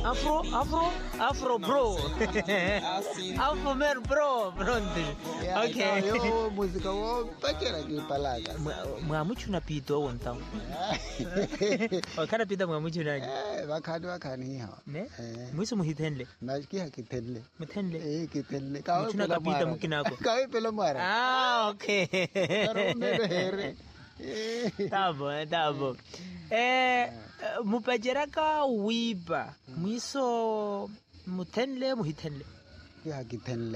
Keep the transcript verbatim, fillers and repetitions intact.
Afro, Afro, Afro bro. Afro man bro, bronze. Okay. Yo música wo pakera ke palaka. Mwamuchu na pito wontao. Wakana pita mwamuchu na. Eh, wakani wakani ha. Ne? Mwiso muhitenle. Na ki hakitenle. Mutenle. Eh, kitenle. Kawe pela pita mukinako. Kawe pela mara. Ah, okay. Here. Tabo, tabo. Eh, mupajeraka wiba. Mwiso mutenle muhitenle. Ki hakitenle.